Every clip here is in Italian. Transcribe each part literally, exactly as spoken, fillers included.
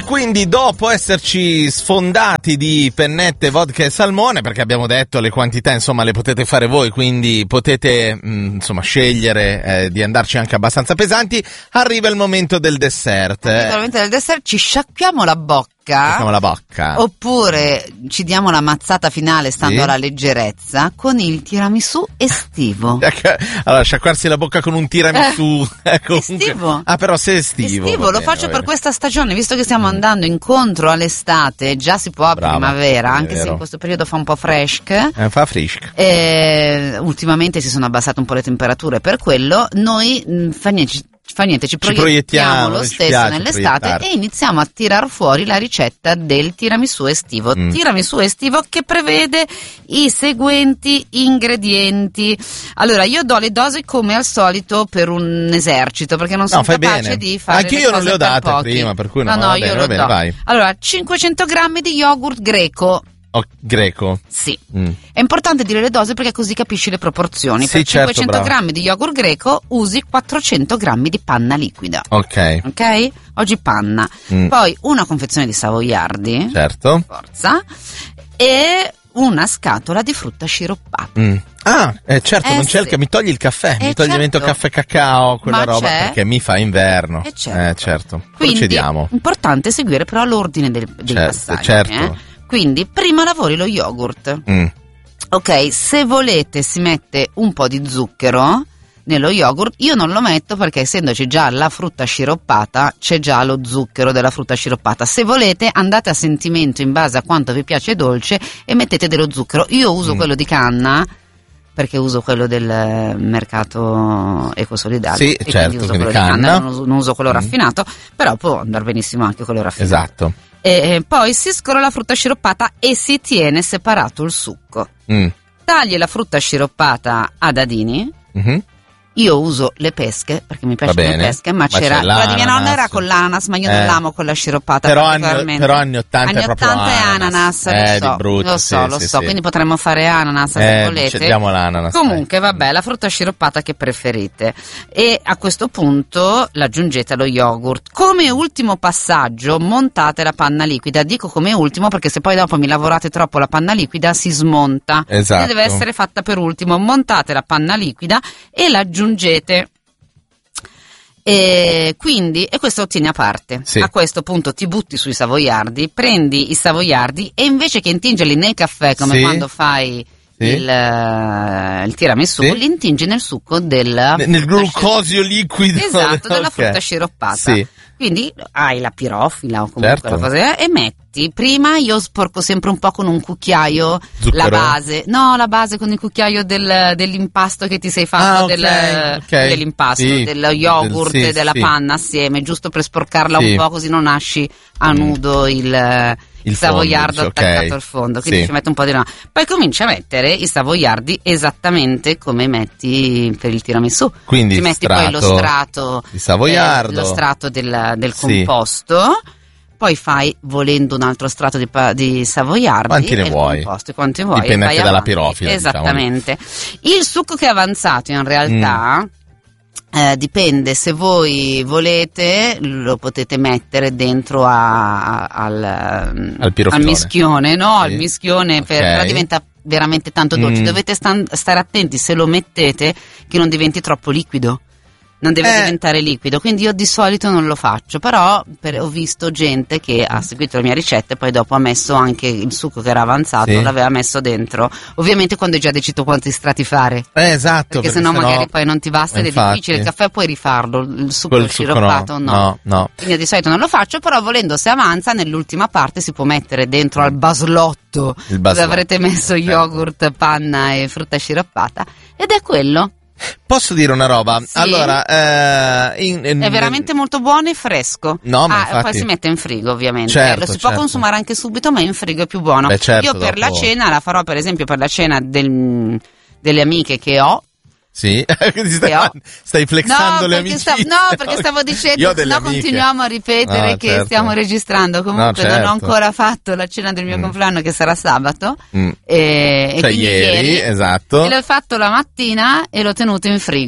quindi dopo esserci sfondati di pennette, vodka e salmone, perché abbiamo detto le quantità insomma le potete fare voi, quindi potete mh, insomma scegliere eh, di andarci anche abbastanza pesanti, arriva il momento del dessert. Arriva il momento del dessert, ci sciacquiamo la bocca. Sciacquiamo la bocca. Oppure ci diamo la mazzata finale stando Sì. alla leggerezza con il tiramisù estivo. Allora, sciacquarsi la bocca con un tiramisù eh, comunque... estivo. Ah, però se è estivo. Estivo, va lo bene, faccio va per bene. questa stagione, visto che stiamo andando incontro all'estate, già si può a Brava, primavera, è anche se vero. in questo periodo fa un po' fresh. Eh, fa frisca. Eh, ultimamente si sono abbassate un po' le temperature, per quello noi mh, fa niente, fa niente, ci proiettiamo, proiettiamo, lo ci stesso piace nell'estate proiettarci. e iniziamo a tirar fuori la ricetta del tiramisù estivo. Mm. Tiramisù estivo che prevede i seguenti ingredienti. Allora, io do le dosi come al solito per un esercito, perché non sono No, fai capace bene. di fare Anche le io non cose le ho per date pochi. prima, per cui no, no, no, va io bene, lo va bene, do. vai. Allora, cinquecento grammi di yogurt greco. Oh, greco. Sì. Mm. È importante dire le dosi perché così capisci le proporzioni. Sì, per certo, cinquecento brava. grammi di yogurt greco usi quattrocento grammi di panna liquida. Ok, Ok? Oggi panna. Mm. Poi una confezione di savoiardi, certo. forza, e una scatola di frutta sciroppata. Mm. Ah, eh, certo, Eh, non c'è sì. il, mi togli il caffè, Eh, mi togli il certo. evento caffè cacao, quella Ma roba, c'è? perché mi fa inverno. Eh, certo. Eh, certo. Quindi, Procediamo. importante seguire però l'ordine del, dei Certo, passaggi. certo. eh. Quindi, prima lavori lo yogurt. Mm. Ok, se volete si mette un po' di zucchero nello yogurt. Io non lo metto perché essendoci già la frutta sciroppata c'è già lo zucchero della frutta sciroppata. Se volete andate a sentimento in base a quanto vi piace dolce e mettete dello zucchero. Io uso Mm. quello di canna perché uso quello del mercato ecosolidale. Sì, e certo, quindi uso quindi quello di canna, canna. non uso, non uso quello Mm. raffinato, però può andare benissimo anche quello raffinato. Esatto. E poi si scorre la frutta sciroppata e si tiene separato il succo. Mm. Tagli la frutta sciroppata a dadini. Mhm. Io uso le pesche perché mi piacciono Va le bene. pesche, ma, Ma c'era c'è quella di mia nonna l'ananas. era con l'ananas, ma io Eh. non l'amo con la sciroppata. Però anni- particolarmente. però anni ottanta è Anni proprio ottanta è ananas. ananas, Eh, lo di so, brutto, lo sì, so, lo sì, so, sì. quindi potremmo fare ananas se Eh, volete. ci diamo l'ananas, Comunque, vabbè, la frutta sciroppata che preferite. E a questo punto l'aggiungete allo yogurt. Come ultimo passaggio montate la panna liquida. Dico come ultimo perché se poi dopo mi lavorate troppo la panna liquida si smonta. Esatto. Quindi deve essere fatta per ultimo. Montate la panna liquida e l'aggiungete. E quindi, e questo tieni a parte. Sì. A questo punto ti butti sui savoiardi, prendi i savoiardi e invece che intingerli nel caffè come Sì. quando fai Sì. il, eh, il tiramisù, Sì. li intingi nel succo del Nel, nel glucosio liquido. esatto, della Ok. frutta sciroppata. Sì. Quindi hai la pirofila o comunque Certo. la cosa e metti, prima io sporco sempre un po' con un cucchiaio Zucchero? la base, no la base con il cucchiaio del, dell'impasto che ti sei fatto, Ah, ok, del, ok. dell'impasto, Sì, dello yogurt del- sì, e della sì. panna assieme, giusto per sporcarla Sì. un po' così non nasci a nudo il... Il il savoiardo fondo, dici, attaccato ok. al fondo, quindi Sì. ci mette un po' di là. Poi cominci a mettere i savoiardi esattamente come metti per il tiramisù. Quindi Ci metti poi lo strato strato di savoiardo. eh, lo strato del, del Sì. composto, poi fai volendo un altro strato di, pa- di savoiardi. Quanti ne e il vuoi? composto, quanti vuoi? Dipende e vai anche dalla avanti. pirofila, diciamo. Esattamente. Il succo che è avanzato in realtà... Mm. Eh, dipende, se voi volete lo potete mettere dentro a- a- al, Al pirofilone. mischione, no? Sì. Al mischione, per, Ok. però diventa veramente tanto dolce. Mm. Dovete stan- stare attenti se lo mettete che non diventi troppo liquido. Non deve Eh. diventare liquido, quindi io di solito non lo faccio, però per- ho visto gente che ha seguito la mia ricetta e poi dopo ha messo anche il succo che era avanzato, Sì. l'aveva messo dentro. Ovviamente quando hai già deciso quanti strati fare. Eh, esatto. Perché sennò magari poi non ti basta ed è infatti. difficile. Il caffè puoi rifarlo, il succo Col succo sciroppato no. no, no. Quindi di solito non lo faccio, però volendo se avanza nell'ultima parte si può mettere dentro al baslotto Il dove baslotto. avrete messo yogurt, panna e frutta sciroppata ed è quello. Posso dire una roba? Sì. Allora, eh, in- in- È veramente molto buono e fresco. No, ma ah, infatti- poi si mette in frigo ovviamente. Certo, Lo si può certo. consumare anche subito, ma in frigo è più buono. Beh, certo, Io per dopo- la cena la farò per esempio per la cena del- delle amiche che ho. Sì, Quindi stai, Che ho- stai flexando no, le perché amicizie. sta- no, perché stavo Io dicendo, ho delle no, amiche. continuiamo a ripetere No, che certo. stiamo registrando. Comunque No, certo. non ho ancora fatto la cena del mio Mm. compleanno che sarà sabato. Mm. E, e Cioè quindi ieri, esatto. E l'ho fatto la mattina e l'ho tenuto in frigo.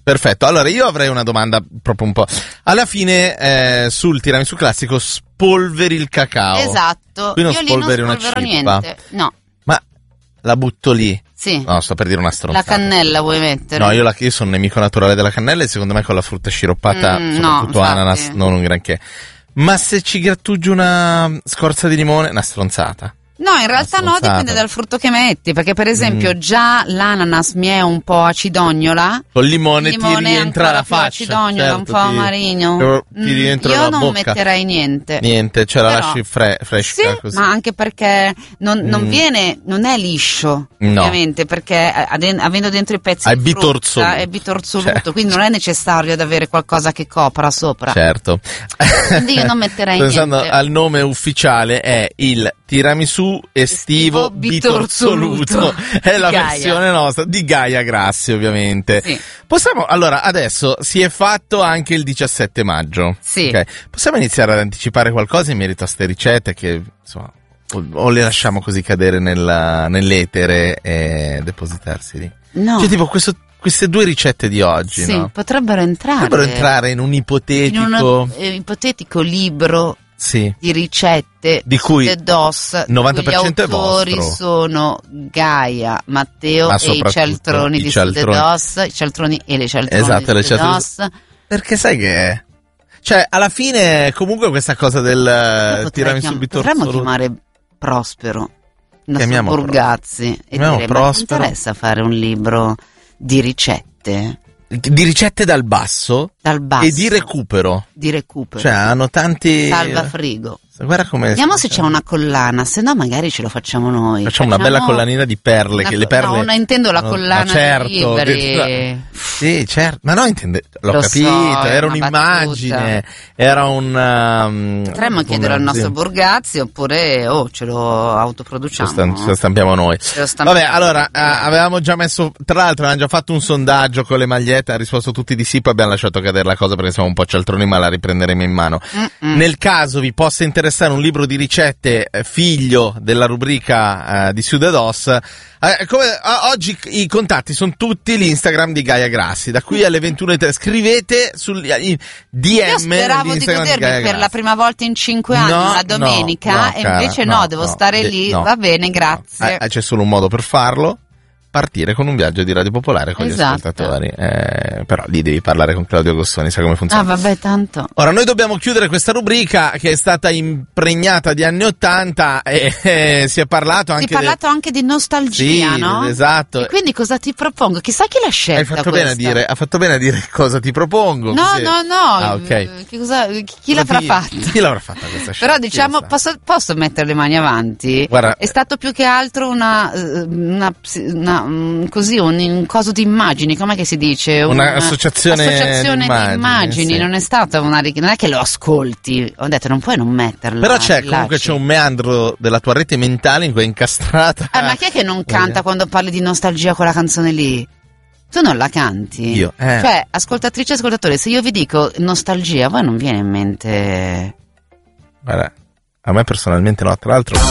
Perfetto, allora io avrei una domanda proprio un po'. Alla fine eh, sul tiramisù classico spolveri il cacao. Esatto. Qui non io spolveri lì non una spolvero cippa. niente. No. Ma la butto lì? Sì. No, sto per dire una stronzata. La cannella vuoi mettere? No, io, la, io sono nemico naturale della cannella e secondo me con la frutta sciroppata, Mm, soprattutto no, ananas, infatti. non un granché. Ma se ci grattuggi una scorza di limone, una stronzata. No, in realtà no, stronzata. dipende dal frutto che metti, perché per esempio Mm. già l'ananas mi è un po' acidognola. Col limone, Il limone ti è rientra ancora la più faccia. acidognola, certo, un po' ti- amarino. Ti Mm, rientra io la non bocca. metterei niente. Niente, ce la Però- lasci fre- fresca Sì, così. ma anche perché non, non Mm. viene, non è liscio, No. ovviamente, perché aden- avendo dentro i pezzi È di frutta, bitorzoluto. è bitorzoluto, Certo. quindi non è necessario ad avere qualcosa che copra sopra. Certo. Quindi io non metterei Pensando niente. al nome ufficiale è il tiramisù estivo Estivo bitorzoluto. bitorzoluto. È la Di Gaia. versione nostra di Gaia Grassi, ovviamente. Sì. Possiamo, allora, adesso si è fatto anche il diciassette maggio. Sì. Ok. Possiamo iniziare ad anticipare qualcosa in merito a ste ricette che, insomma, o, o le lasciamo così cadere nella, nell'etere e depositarsi lì? No. Cioè, tipo, questo, queste due ricette di oggi, Sì, no? potrebbero entrare. Potrebbero entrare in un in ipotetico... un eh, ipotetico libro Sì. di ricette Di cui The DOS, novanta per cento è gli autori vostro. sono Gaia, Matteo Ma e i soprattutto cialtroni i di cialtroni. The DOS, i cialtroni e le cialtroni Esatto, le di The cialtroni. DOS. Perché sai che è? Cioè, alla fine, comunque questa cosa del Io eh, potrei tiramisù chiam- bitorzoluto... Potremmo chiamare Prospero, il nostro Chiamiamo Burgazzi, e Chiamiamo dire, ma ti Prospero. interessa fare un libro di ricette Di ricette dal basso, dal basso? e di recupero. Di recupero. Cioè, hanno tanti... Salva frigo. Guarda come... Vediamo se c'è una collana, se no magari ce lo facciamo noi. Facciamo una bella collanina di perle, una che le co- perle... No, non intendo la No, collana ma certo, di libri. di- Sì, certo, ma no, intende... L'ho Lo so, capito, è era una un'immagine, era un... um, Potremmo un- chiedere al nostro sì. Burgazzi, oppure oh, ce lo Ce autoproduciamo. lo stam- ce lo stampiamo noi. Ce lo stampiamo. Vabbè, allora, eh, avevamo già messo, tra l'altro avevamo già fatto un sondaggio con le magliette, ha risposto tutti di sì, poi abbiamo lasciato cadere la cosa perché siamo un po' cialtroni, ma la riprenderemo in mano. Mm-mm. Nel caso vi possa interessare un libro di ricette, eh, figlio della rubrica eh, di Sude Dos, eh, come, eh, oggi i contatti sono tutti l'Instagram di Gaia Grassi, da qui alle ventuno e tre scrivete sul in D Io M speravo di dell'Instagram di, godermi Gaia per Grassi. la prima volta in cinque anni No, la domenica, no, no, e cara, invece no, no, devo no, stare de- lì. no. Va bene, grazie. Eh, c'è solo un modo per farlo: partire con un viaggio di Radio Popolare con Esatto. gli ascoltatori. Eh, però lì devi parlare con Claudio Agostoni, sai come Ah, funziona. vabbè, tanto. Ora, noi dobbiamo chiudere questa rubrica che è stata impregnata di anni Ottanta e eh, si è parlato Si anche è parlato anche di nostalgia, Sì, no? esatto. E quindi cosa ti propongo? Chissà chi l'ha scelta Hai fatto questa. bene a dire, ha fatto bene a dire cosa ti propongo. No, così- no, no. Ah, ok. Che cosa, chi chi l'avrà Chi- fatta? Chi l'avrà fatta questa scelta? Però diciamo, Chi lo sa? posso, posso mettere le mani avanti? Guarda- è stato più che altro una, eh, una, una, mm, così, un, un coso di immagini, com'è che si dice? Una associazione associazione di immagini, di immagini, sì. non è stata una richiesta, non è che lo ascolti, ho detto non puoi non metterla. Però c'è, lasci. comunque c'è un meandro della tua rete mentale in cui è incastrata. Ah, ma chi è che non canta quando parli di nostalgia quella canzone lì? Tu non la canti? Io, eh. Cioè, ascoltatrice e ascoltatore, se io vi dico nostalgia, a voi non viene in mente... Guarda, a me personalmente no, tra l'altro.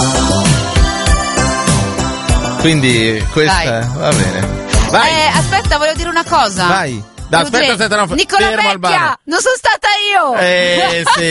Quindi questa Vai. va bene. Vai, Eh, aspetta, volevo dire una cosa. vai. Da, aspetta, Volevo dire- aspetta, no, Nicola fermo al Vecchia, bar. non sono stata io! Eh, sì.